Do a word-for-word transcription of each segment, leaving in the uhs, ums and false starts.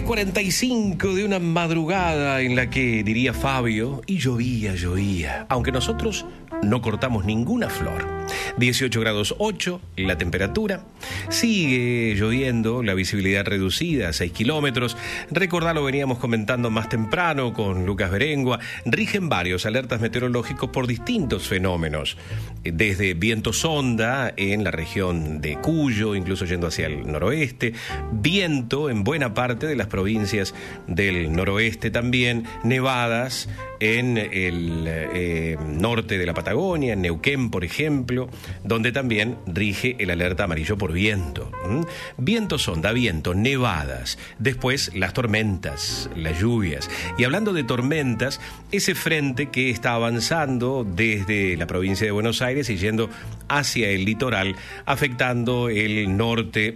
cuarenta y cinco de una madrugada en la que, diría Fabio, y llovía, llovía, aunque nosotros no cortamos ninguna flor. dieciocho grados ocho la temperatura, sigue lloviendo, la visibilidad reducida a seis kilómetros. Recordá, lo veníamos comentando más temprano con Lucas Berengua, rigen varios alertas meteorológicos por distintos fenómenos, desde viento sonda en la región de Cuyo, incluso yendo hacia el noroeste, viento en buena parte de las provincias del noroeste también, nevadas en el eh, norte de la Patagonia, en Neuquén, por ejemplo, donde también rige el alerta amarillo por viento. ¿Mm? Viento sonda, viento, nevadas, después las tormentas, las lluvias. Y hablando de tormentas, ese frente que está avanzando desde la provincia de Buenos Aires y yendo hacia el litoral, afectando el norte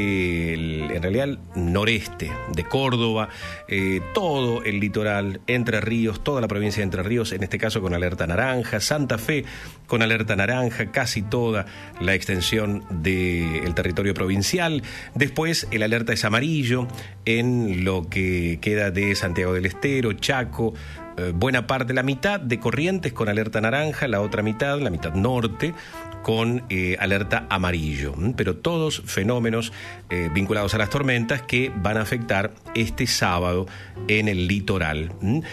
del, en realidad, el noreste de Córdoba, eh, todo el litoral, Entre Ríos, toda la provincia de Entre Ríos, en este caso con alerta naranja, Santa Fe con alerta naranja, casi toda la extensión del territorio provincial. Después el alerta es amarillo en lo que queda de Santiago del Estero, Chaco, eh, buena parte, la mitad de Corrientes con alerta naranja, la otra mitad, la mitad norte, con eh, alerta amarillo, pero todos fenómenos eh, vinculados a las tormentas que van a afectar este sábado en el litoral.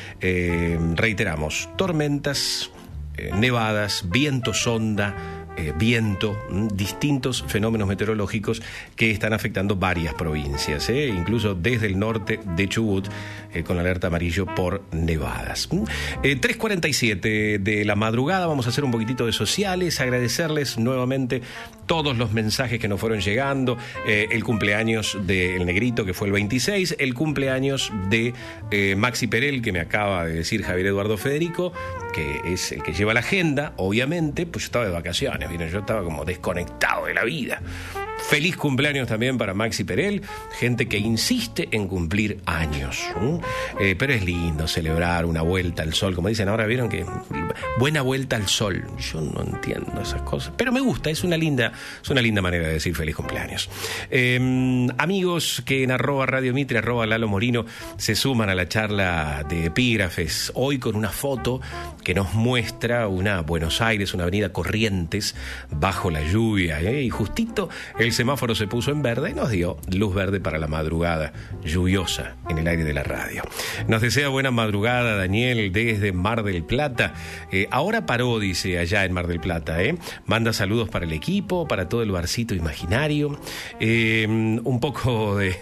Eh, reiteramos, tormentas, eh, nevadas, viento sonda, Eh, viento, m, distintos fenómenos meteorológicos que están afectando varias provincias, eh, incluso desde el norte de Chubut, eh, con alerta amarillo por nevadas. Eh, tres cuarenta y siete de la madrugada, vamos a hacer un poquitito de sociales, agradecerles nuevamente todos los mensajes que nos fueron llegando, eh, el cumpleaños del Negrito, que fue el veintiséis, el cumpleaños de eh, Maxi Perel, que me acaba de decir Javier Eduardo Federico, que es el que lleva la agenda, obviamente, pues yo estaba de vacaciones. Yo estaba como desconectado de la vida. Feliz cumpleaños también para Maxi Perel, gente que insiste en cumplir años. Eh, pero es lindo celebrar una vuelta al sol, como dicen ahora, vieron que buena vuelta al sol. Yo no entiendo esas cosas, pero me gusta, es una linda, es una linda manera de decir feliz cumpleaños. Eh, amigos que en arroba Radio Mitre, arroba Lalo Morino, se suman a la charla de epígrafes, hoy con una foto que nos muestra una Buenos Aires, una avenida Corrientes, bajo la lluvia, ¿eh? Y justito el semáforo se puso en verde y nos dio luz verde para la madrugada lluviosa en el aire de la radio. Nos desea buena madrugada Daniel desde Mar del Plata. Eh, ahora paró, dice, allá en Mar del Plata. ¿eh? Manda saludos para el equipo, para todo el barcito imaginario. Eh, un poco de...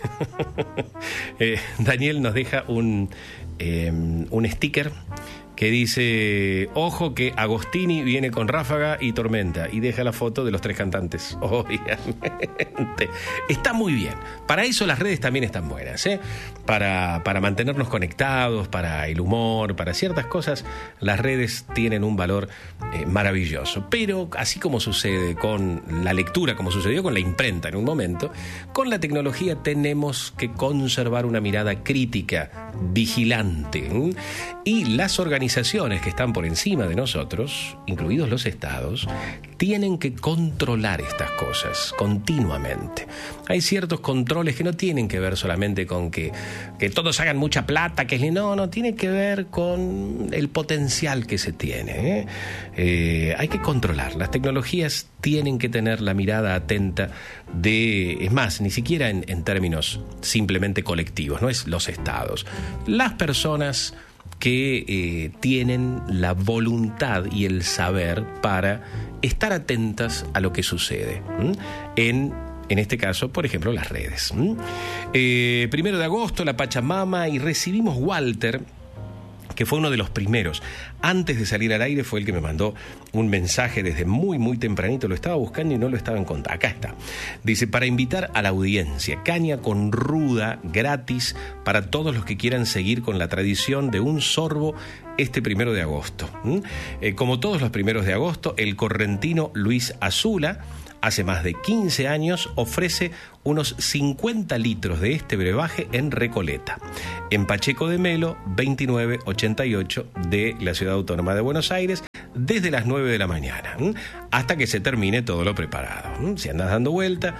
eh, Daniel nos deja un, eh, un sticker que dice, ojo que Agostini viene con ráfaga y tormenta, y deja la foto de los tres cantantes, obviamente. Está muy bien. Para eso las redes también están buenas, ¿eh? Para, para mantenernos conectados, para el humor, para ciertas cosas, las redes tienen un valor eh, maravilloso. Pero así como sucede con la lectura, como sucedió con la imprenta en un momento, con la tecnología tenemos que conservar una mirada crítica, vigilante, ¿eh? Y las organizaciones que están por encima de nosotros, incluidos los estados, tienen que controlar estas cosas continuamente. Hay ciertos controles que no tienen que ver solamente con que, que todos hagan mucha plata, que no, no, tiene que ver con el potencial que se tiene. ¿eh? Eh, hay que controlar. Las tecnologías tienen que tener la mirada atenta de, es más, ni siquiera en, en términos simplemente colectivos, no es los estados. Las personas que eh, tienen la voluntad y el saber para estar atentas a lo que sucede ¿m? en en este caso, por ejemplo, las redes. ¿m? Eh, primero de agosto, la Pachamama, y recibimos Walter, que fue uno de los primeros. Antes de salir al aire fue el que me mandó un mensaje desde muy, muy tempranito. Lo estaba buscando y no lo estaba encontrando. Acá está. Dice, para invitar a la audiencia, caña con ruda, gratis, para todos los que quieran seguir con la tradición de un sorbo este primero de agosto. ¿Mm? Eh, como todos los primeros de agosto, el correntino Luis Azula, hace más de quince años, ofrece unos cincuenta litros de este brebaje en Recoleta, en Pacheco de Melo, veintinueve ochenta y ocho de la Ciudad Autónoma de Buenos Aires, desde las nueve de la mañana, ¿m? hasta que se termine todo lo preparado. ¿m? Si andas dando vuelta,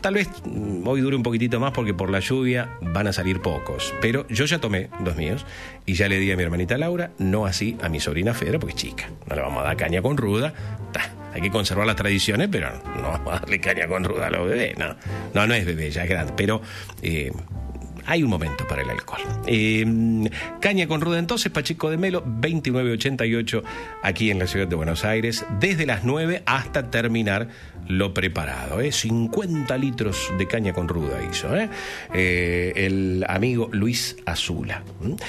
Tal vez hoy dure un poquitito más porque por la lluvia van a salir pocos. Pero yo ya tomé los míos y ya le di a mi hermanita Laura, no así a mi sobrina Fedra, porque es chica. No le vamos a dar caña con ruda. Hay que conservar las tradiciones, pero no vamos a darle caña con ruda a los bebés. No, no, no es bebé, ya es grande. Pero eh, hay un momento para el alcohol. Eh, caña con ruda entonces, Pacheco de Melo, veintinueve ochenta y ocho, aquí en la ciudad de Buenos Aires, desde las nueve hasta terminar lo preparado. ¿eh? cincuenta litros de caña con ruda hizo ¿eh? Eh, el amigo Luis Azula.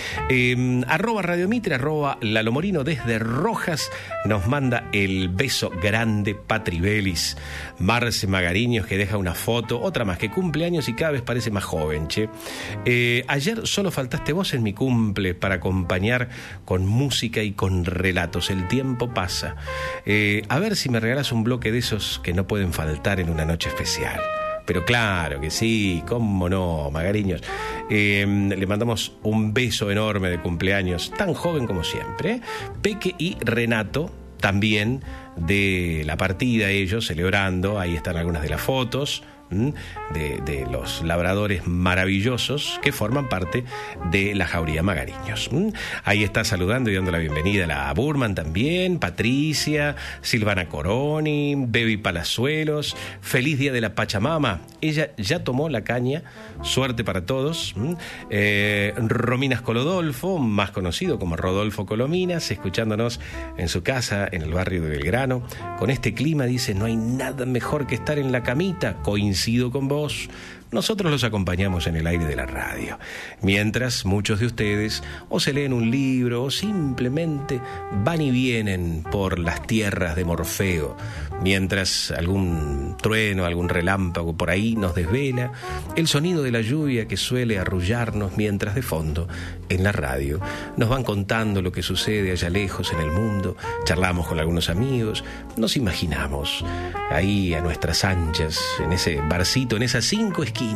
Eh, arroba Radio Mitre, arroba Lalo Morino desde Rojas, nos manda el beso grande Patri Belis. Marce Magariños, que deja una foto, otra más, que cumple años y cada vez parece más joven, che. Eh, ayer solo faltaste vos en mi cumple para acompañar con música y con relatos. El tiempo pasa. Eh, a ver si me regalas un bloque de esos que no pueden faltar en una noche especial. Pero claro que sí, cómo no, Magariños. Eh, le mandamos un beso enorme de cumpleaños, tan joven como siempre. ¿eh? Peque y Renato, también de la partida, ellos celebrando. Ahí están algunas de las fotos de, de los labradores maravillosos que forman parte de la Jauría Magariños. Ahí está saludando y dando la bienvenida a la Burman también, Patricia, Silvana Coroni, Bebi Palazuelos. Feliz día de la Pachamama. Ella ya tomó la caña, suerte para todos. Eh, Rominas Colodolfo, más conocido como Rodolfo Colominas, escuchándonos en su casa en el barrio de Belgrano. Con este clima, dice, no hay nada mejor que estar en la camita. Coincido con vos. Nosotros los acompañamos en el aire de la radio, mientras muchos de ustedes o se leen un libro o simplemente van y vienen por las tierras de Morfeo, mientras algún trueno, algún relámpago por ahí nos desvela, el sonido de la lluvia que suele arrullarnos, mientras de fondo, en la radio, nos van contando lo que sucede allá lejos en el mundo, charlamos con algunos amigos, nos imaginamos ahí a nuestras anchas, en ese barcito, en esas cinco esquinas,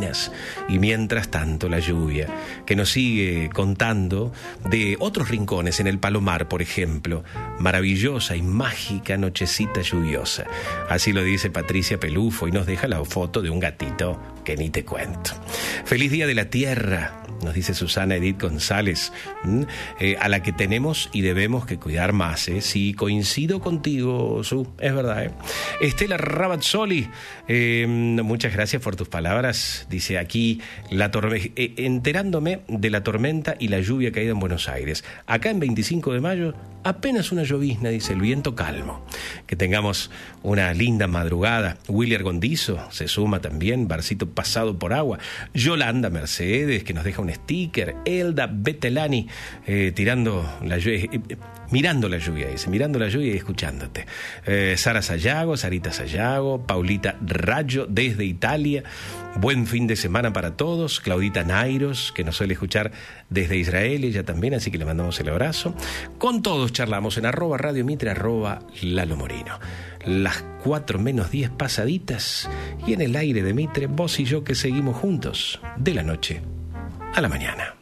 y mientras tanto la lluvia que nos sigue contando de otros rincones en el Palomar, por ejemplo, maravillosa y mágica nochecita lluviosa. Así lo dice Patricia Pelufo y nos deja la foto de un gatito que ni te cuento. Feliz día de la tierra, nos dice Susana Edith González, eh, a la que tenemos y debemos que cuidar más. ¿eh? Sí, coincido contigo, Su, es verdad. ¿eh? Estela Rabazzoli, eh, muchas gracias por tus palabras. Dice aquí, la torme- eh, enterándome de la tormenta y la lluvia caída en Buenos Aires. Acá en veinticinco de mayo, apenas una llovizna, dice, el viento calmo. Que tengamos una linda madrugada. William Gondizo se suma también, barcito pasado por agua. Yolanda Mercedes, que nos deja un sticker. Elda Betelani, eh, tirando la lluvia, eh, mirando la lluvia, dice, mirando la lluvia y escuchándote. Eh, Sara Sayago, Sarita Sayago, Paulita Rayo desde Italia. Buen fin de semana para todos. Claudita Nairos, que nos suele escuchar desde Israel, ella también, así que le mandamos el abrazo. Con todos charlamos en arroba Radio Mitre, arroba Lalo Morino. Las cuatro menos diez pasaditas y en el aire de Mitre, vos y yo que seguimos juntos de la noche a la mañana.